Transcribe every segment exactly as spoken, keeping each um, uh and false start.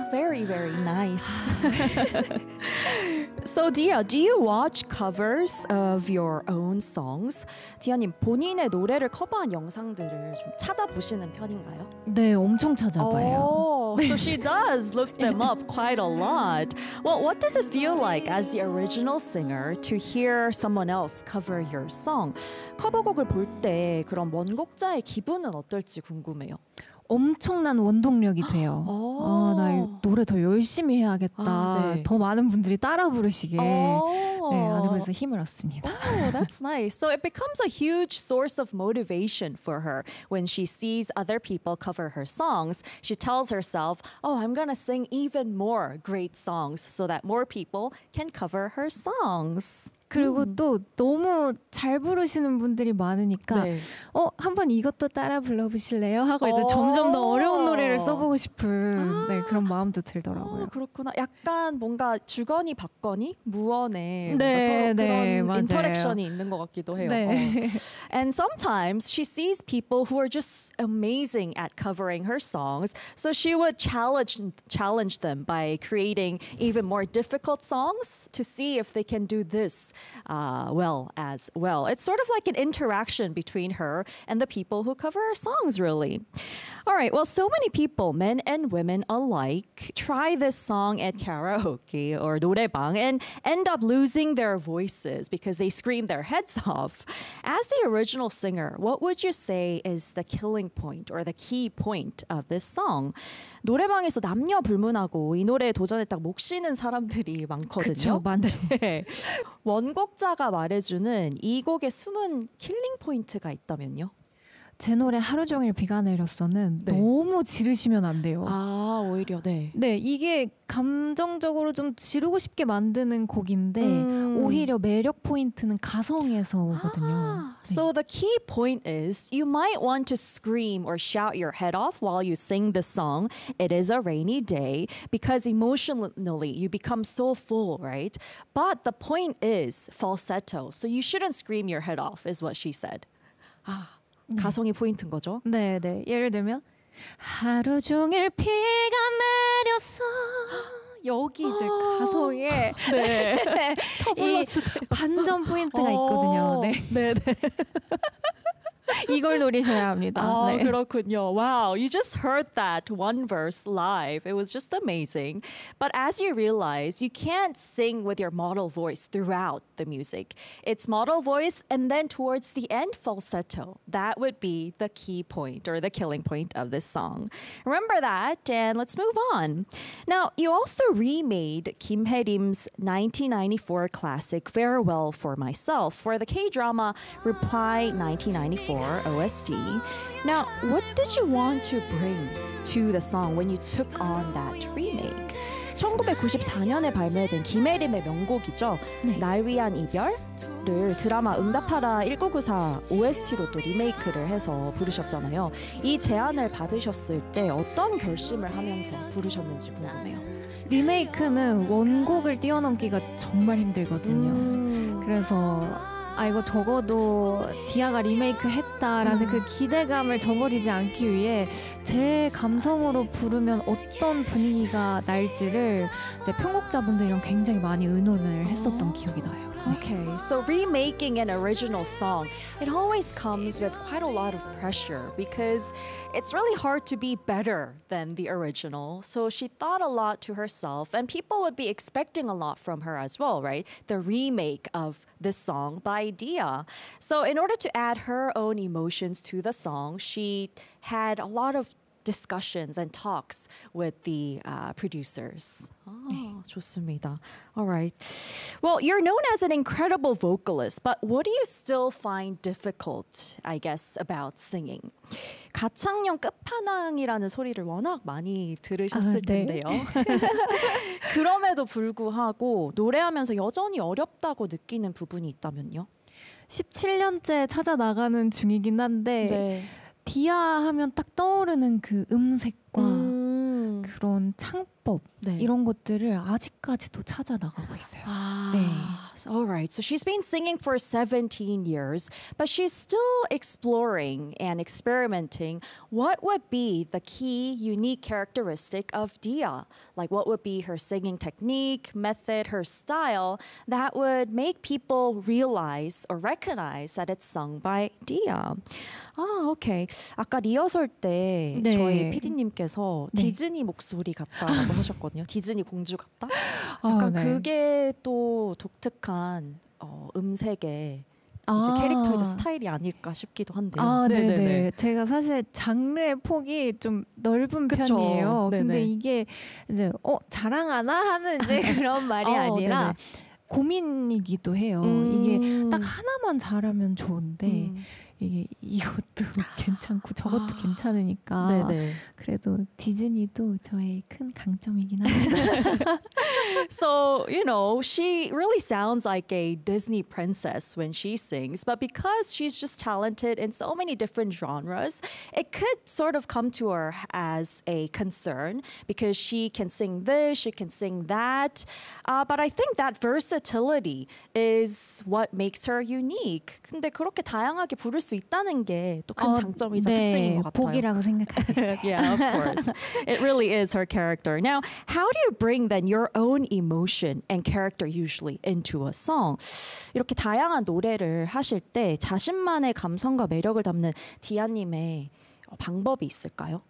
very, very nice. So, Dia, do you watch covers of your own songs? 디아님, 본인의 노래를 커버한 영상들을 좀 찾아보시는 편인가요? 네, 엄청 찾아봐요. Oh, so she does look them up quite a lot. Well, what does it feel like as the original singer to hear someone else cover your song? 커버곡을 볼 때 그런 원곡자의 기분은 어떨지 궁금해요. 엄청난 원동력이 돼요. 아, 나 노래 더 열심히 해야겠다. 아, 네. 더 많은 분들이 따라 부르시게. Oh. 네, 아주 그래서 힘을 얻습니다. Oh, that's nice. So it becomes a huge source of motivation for her when she sees other people cover her songs. She tells herself, oh, I'm going to sing even more great songs so that more people can cover her songs. 그리고 음. 또 너무 잘 부르시는 분들이 많으니까 네. 어, 한번 이것도 따라 불러보실래요? 하고 이제 오. 점점 더 어려운 노래를 써보고 싶은 네, 그런 마음도 들더라고요. 어, 그렇구나. 약간 뭔가 주거니 받거니 무언에 네, 뭔가 서로 네, 그런 맞아요. 인터랙션이 있는 것 같기도 해요. 네. 어. And sometimes she sees people who are just amazing at covering her songs, so she would challenge challenge them by creating even more difficult songs to see if they can do this uh, well as well. It's sort of like an interaction between her and the people who cover her songs, really. All right, well, so many people, men and women alike, try this song at karaoke or 노래방 and end up losing their voices because they scream their heads off. As the original singer, what would you say is the killing point or the key point of this song? 노래방에서 남녀 불문하고 이 노래에 도전했다가 목 쉬는 사람들이 많거든요. 그쵸, 많죠. 네. 원곡자가 말해주는 이 곡의 숨은 킬링 포인트가 있다면요? 제 노래 하루 종일 비가 내렸어는 네. 너무 지르시면 안 돼요. 아, 오히려 네. 네, 이게 감정적으로 좀 지르고 싶게 만드는 곡인데 음. 오히려 매력 포인트는 가성에서 오거든요. Ah, 네. so the key point is you might want to scream or shout your head off while you sing the song. It is a rainy day because emotionally you become so full, right? But the point is falsetto. So you shouldn't scream your head off is what she said. 아, 가성이 포인트인 거죠? 네, 네. 예를 들면 하루 종일 비가 내렸어. 여기 이제 가성에 네. 더 불러주세요. 반전 포인트가 있거든요. 네. 네, 네. 이걸 노리셔야 합니다. 아, 네. 그렇군요. Wow, you just heard that one verse live. It was just amazing. But as you realize, you can't sing with your model voice throughout the music. It's model voice and then towards the end, falsetto. That would be the key point or the killing point of this song. Remember that and let's move on. Now, you also remade Kim Hae-rim's nineteen ninety-four classic Farewell for Myself for the K-drama Reply nineteen ninety-four O S T. Now, what did you want to bring to the song when you took on that remake? 천구백구십사 년에 발매된 김혜림의 명곡이죠. 네. 날 위한 이별을 드라마 응답하라 천구백구십사 오에스티로 또 리메이크를 해서 부르셨잖아요. 이 제안을 받으셨을 때 어떤 결심을 하면서 부르셨는지 궁금해요. 리메이크는 원곡을 뛰어넘기가 정말 힘들거든요. 음. 그래서 아 이거 적어도 디아가 리메이크 했다라는 음. 그 기대감을 저버리지 않기 위해 제 감성으로 부르면 어떤 분위기가 날지를 이제 편곡자분들이랑 굉장히 많이 의논을 했었던 기억이 나요. Okay, so remaking an original song, it always comes with quite a lot of pressure because it's really hard to be better than the original. So she thought a lot to herself, and people would be expecting a lot from her as well, right? The remake of this song by Dia. So in order to add her own emotions to the song, she had a lot of discussions and talks with the uh, producers. Oh, 좋습니다. All right. Well, you're known as an incredible vocalist, but what do you still find difficult, I guess, about singing? 가창력 끝판왕이라는 소리를 워낙 많이 들으셨을 아, 네. 텐데요. 그럼에도 불구하고 노래하면서 여전히 어렵다고 느끼는 부분이 있다면요? 십칠 년째 찾아 나가는 중이긴 한데 네. 디아 하면 딱 떠오르는 그 음색과 음. 그런 창법 기법 네. 이런 것들을 아직까지도 찾아 나가고 있어요. Ah, 네. all right. So she's been singing for seventeen years, but she's still exploring and experimenting. What would be the key unique characteristic of Dia? Like what would be her singing technique, method, her style that would make people realize or recognize that it's sung by Dia? 아, 오케이. 아까 리허설 때 네. 저희 피디님께서 네. 디즈니 목소리 같다고 하셨거든요. 디즈니 공주 같다? 아, 약간 네. 그게 또 독특한 어, 음색의 아. 이제 캐릭터의 스타일이 아닐까 싶기도 한데요. 아, 네네. 네네네. 제가 사실 장르의 폭이 좀 넓은 그쵸. 편이에요. 네네. 근데 이게 이제 어 자랑하나 하는 이제 그런 말이 어, 아니라 네네. 고민이기도 해요. 음. 이게 딱 하나만 잘하면 좋은데 음. 이게 이것도 괜찮고 저것도 아. 괜찮으니까 네네. 그래도 디즈니도 저의 큰 강점이긴 합니다. So, you know, she really sounds like a Disney princess when she sings, but because she's just talented in so many different genres, it could sort of come to her as a concern because she can sing this, she can sing that. Uh, but I think that versatility is what makes her unique. 근데 그렇게 다양하게 부를 수 있다는 게 또 큰 어, 장점이자 네, 특징인 것 같아요. 복이라고 생각하고 있어요. Yeah, of course. It really is her character. Now, how do you bring then your own emotion and character usually into a song? 이렇게 다양한 노래를 하실 때 자신만의 감성과 매력을 담는 디아님의 방법이 있을까요?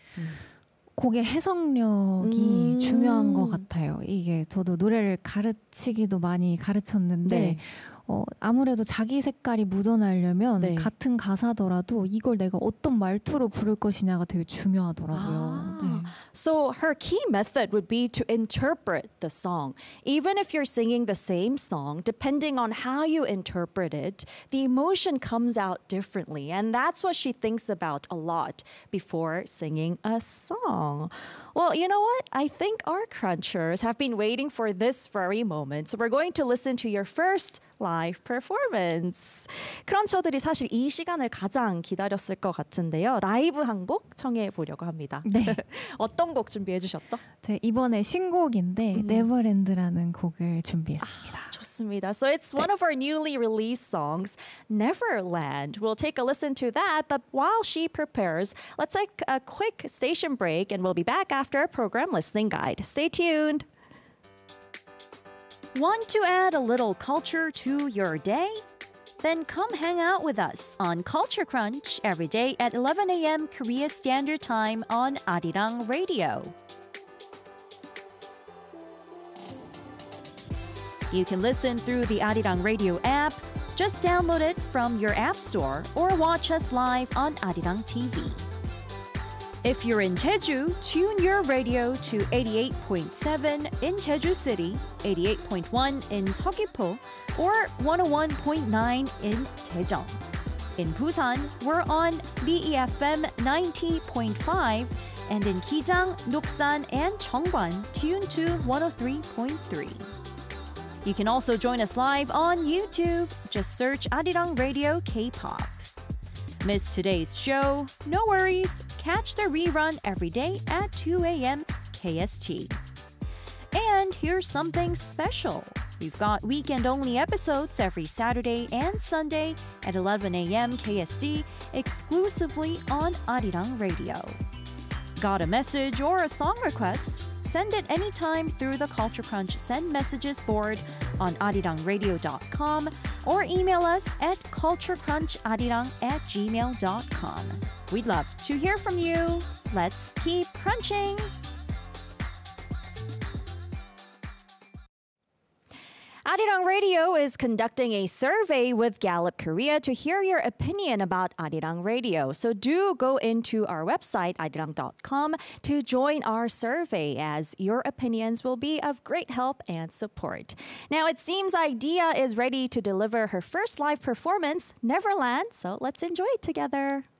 곡의 해석력이 음. 중요한 것 같아요. 이게 저도 노래를 가르치기도 많이 가르쳤는데 네. 어, 아무래도 자기 색깔이 묻어나려면 네. 같은 가사더라도 이걸 내가 어떤 말투로 부를 것이냐가 되게 중요하더라고요. 네. So her key method would be to interpret the song. Even if you're singing the same song, depending on how you interpret it, the emotion comes out differently. And that's what she thinks about a lot before singing a song. Well, you know what? I think our crunchers have been waiting for this very moment. So we're going to listen to your first live performance. 크런처들이 사실 이 시간을 가장 기다렸을 것 같은데요. 라이브 한 곡 청해 보려고 합니다. 네. 어떤 곡 준비해 주셨죠? 제 이번에 신곡인데 음. 네버랜드라는 곡을 준비했습니다. 좋습니다. So it's one of our newly released songs, Neverland. We'll take a listen to that, but while she prepares, let's take a quick station break and we'll be back after our program listening guide. Stay tuned. Want to add a little culture to your day? Then come hang out with us on Culture Crunch every day at eleven a.m. Korea Standard Time on Arirang Radio. You can listen through the Arirang Radio app. Just download it from your app store or watch us live on Arirang T V. If you're in Jeju, tune your radio to eighty-eight point seven in Jeju City, eighty-eight point one in Seogwipo, or one oh one point nine in Daejeon. In Busan, we're on B E F M ninety point five, and in Kijang, Nuksan, and Cheongwan, tune to one oh three point three. You can also join us live on YouTube. Just search Arirang Radio K-pop. Miss today's show? No worries. Catch the rerun every day at two a.m. K S T. And here's something special. We've got weekend-only episodes every Saturday and Sunday at eleven a.m. K S T exclusively on Arirang Radio. Got a message or a song request? Send it anytime through the Culture Crunch Send Messages board on arirang radio dot com or email us at culturecruncharirang at gmail dot com. We'd love to hear from you. Let's keep crunching! Arirang Radio is conducting a survey with Gallup Korea to hear your opinion about Arirang Radio. So do go into our website, arirang dot com, to join our survey, as your opinions will be of great help and support. Now, it seems Idea is ready to deliver her first live performance, Neverland, so let's enjoy it together.